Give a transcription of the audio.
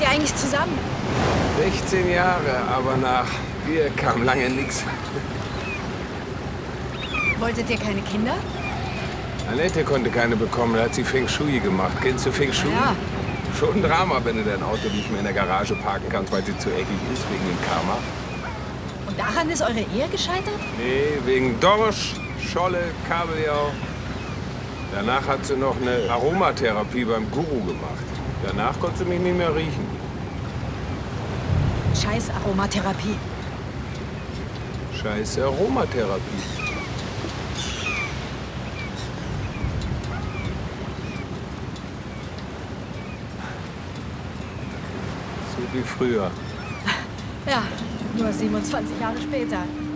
ihr eigentlich zusammen? 16 Jahre, aber nach wir kam lange nichts. Wolltet ihr keine Kinder? Annette konnte keine bekommen, da hat sie Feng Shui gemacht. Kennst du Feng Shui? Ja. Schon ein Drama, wenn du dein Auto nicht mehr in der Garage parken kannst, weil sie zu eckig ist, wegen dem Karma. Und daran ist eure Ehe gescheitert? Nee, wegen Dorsch, Scholle, Kabeljau. Danach hat sie noch eine Aromatherapie beim Guru gemacht. Danach konnte sie mich nicht mehr riechen. Scheiß Aromatherapie. Scheiße Aromatherapie. So wie früher. Ja, nur 27 Jahre später.